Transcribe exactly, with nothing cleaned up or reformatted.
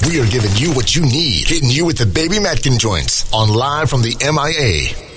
We are giving you what you need, hitting you with the Baby Matkin joints on Live from the M I A.